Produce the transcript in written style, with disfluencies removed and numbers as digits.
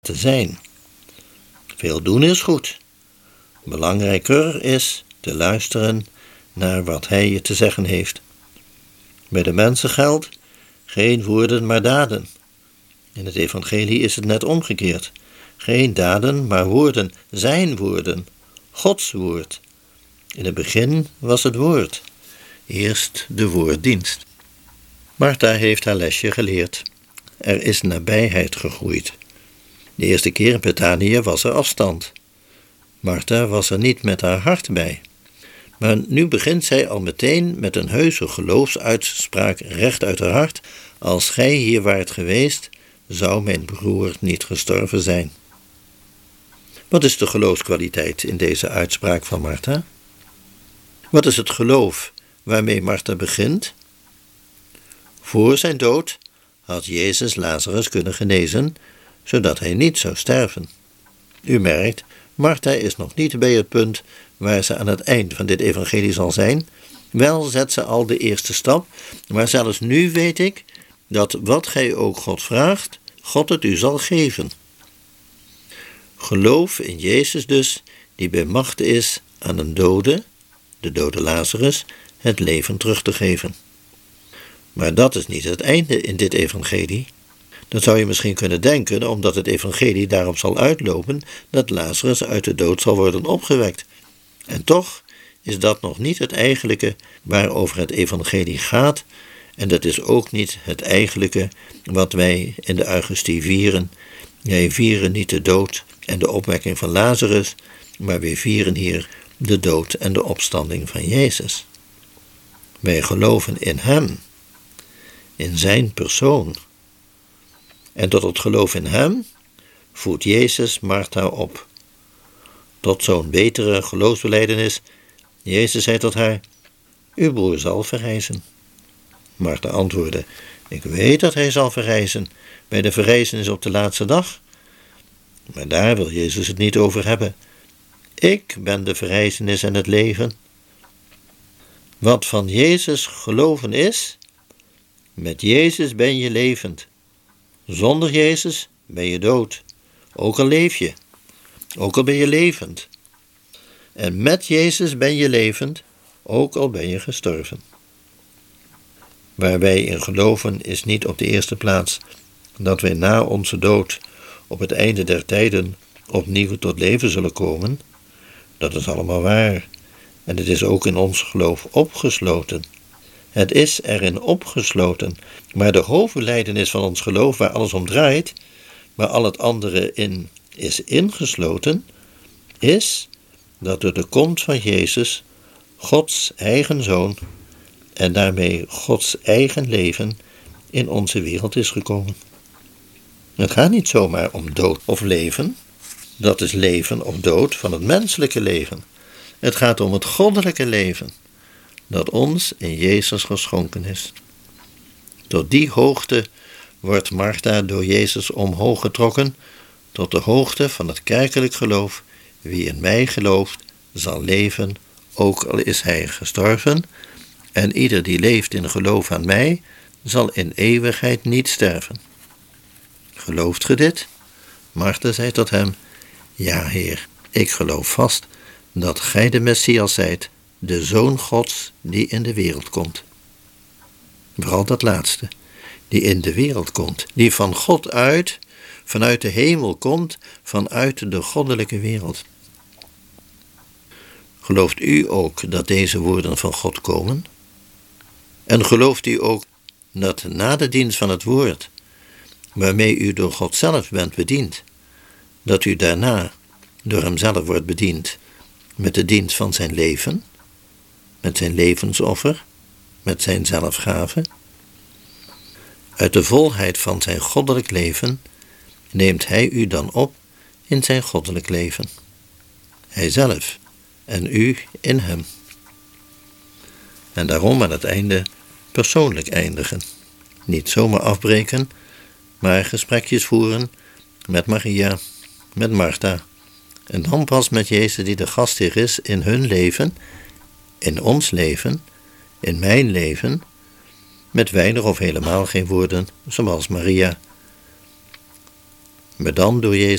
te zijn. Veel doen is goed. Belangrijker is te luisteren naar wat hij je te zeggen heeft. Bij de mensen geldt geen woorden maar daden. In het evangelie is het net omgekeerd. Geen daden maar woorden, zijn woorden, Gods woord. In het begin was het woord, eerst de woorddienst. Martha heeft haar lesje geleerd. Er is nabijheid gegroeid. De eerste keer in Betanië was er afstand. Martha was er niet met haar hart bij. Maar nu begint zij al meteen met een heuse geloofsuitspraak recht uit haar hart. Als gij hier waart geweest, zou mijn broer niet gestorven zijn. Wat is de geloofskwaliteit in deze uitspraak van Martha? Wat is het geloof waarmee Martha begint? Voor zijn dood had Jezus Lazarus kunnen genezen, zodat hij niet zou sterven. U merkt, Martha is nog niet bij het punt waar ze aan het eind van dit evangelie zal zijn. Wel zet ze al de eerste stap, maar zelfs nu weet ik dat wat gij ook God vraagt, God het u zal geven. Geloof in Jezus dus, die bij macht is aan een dode, de dode Lazarus, het leven terug te geven. Maar dat is niet het einde in dit evangelie. Dat zou je misschien kunnen denken, omdat het evangelie daarop zal uitlopen dat Lazarus uit de dood zal worden opgewekt. En toch is dat nog niet het eigenlijke waarover het evangelie gaat, en dat is ook niet het eigenlijke wat wij in de Eucharistie vieren. Wij vieren niet de dood en de opwekking van Lazarus, maar wij vieren hier de dood en de opstanding van Jezus. Wij geloven in Hem, in Zijn persoon. En tot het geloof in Hem voedt Jezus Martha op. Tot zo'n betere geloofsbelijdenis. Jezus zei tot haar: uw broer zal verrijzen. Martha antwoordde: ik weet dat hij zal verrijzen, bij de verrijzenis op de laatste dag. Maar daar wil Jezus het niet over hebben. Ik ben de verrijzenis en het leven. Wat van Jezus geloven is, met Jezus ben je levend. Zonder Jezus ben je dood, ook al leef je, ook al ben je levend. En met Jezus ben je levend, ook al ben je gestorven. Waar wij in geloven is niet op de eerste plaats dat wij na onze dood op het einde der tijden opnieuw tot leven zullen komen. Dat is allemaal waar. En het is ook in ons geloof opgesloten. Het is erin opgesloten. Maar de hoofdbelijdenis van ons geloof, waar alles om draait, waar al het andere in is ingesloten, is dat door de komst van Jezus Gods eigen Zoon en daarmee Gods eigen leven in onze wereld is gekomen. Het gaat niet zomaar om dood of leven. Dat is leven of dood van het menselijke leven. Het gaat om het goddelijke leven dat ons in Jezus geschonken is. Tot die hoogte wordt Martha door Jezus omhoog getrokken, tot de hoogte van het kerkelijk geloof. Wie in mij gelooft, zal leven, ook al is hij gestorven. En ieder die leeft in geloof aan mij, zal in eeuwigheid niet sterven. Gelooft ge dit? Martha zei tot hem: ja, Heer, ik geloof vast dat gij de Messias zijt, de Zoon Gods die in de wereld komt. Vooral dat laatste, die in de wereld komt, die van God uit, vanuit de hemel komt, vanuit de goddelijke wereld. Gelooft u ook dat deze woorden van God komen? En gelooft u ook dat na de dienst van het woord, waarmee u door God zelf bent bediend, dat u daarna door hem zelf wordt bediend met de dienst van zijn leven, met zijn levensoffer, met zijn zelfgave? Uit de volheid van zijn goddelijk leven neemt hij u dan op in zijn goddelijk leven. Hij zelf en u in hem. En daarom aan het einde persoonlijk eindigen. Niet zomaar afbreken, maar gesprekjes voeren met Maria, met Martha. En dan pas met Jezus die de gastheer is in hun leven, in ons leven, in mijn leven, met weinig of helemaal geen woorden, zoals Maria. Maar dan door Jezus